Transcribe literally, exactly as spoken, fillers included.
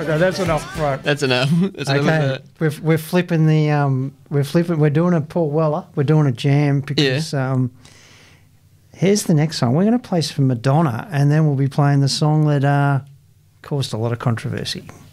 Okay, that's enough. Right. That's enough. That's enough of Okay, that. we're we're flipping the um we're flipping we're doing a Paul Weller. We're doing a jam because um. Here's the next song. We're going to play some Madonna, and then we'll be playing the song that uh, caused a lot of controversy.